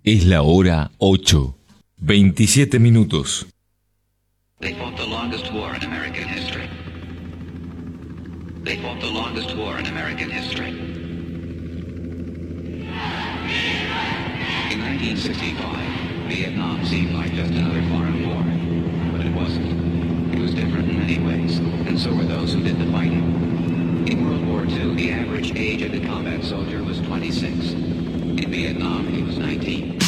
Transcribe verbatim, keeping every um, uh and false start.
Es la hora ocho, veintisiete minutos. They fought the longest war in American history. They fought the longest war in American history. In nineteen sixty-five, Vietnam seemed like just another foreign war, but it wasn't. It was different in many ways, and so were those who did the fighting. In World War Two, the average age of the combat soldier was twenty-six. In Vietnam, he was nineteen.